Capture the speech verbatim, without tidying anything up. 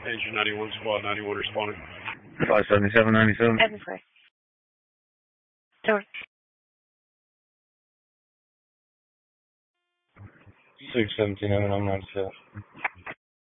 Asia ninety-one, squad ninety-one responding. five seventy-seven ninety-seven. Evan Square. Tower. six seventeen, Evan, I'm ninety-seven.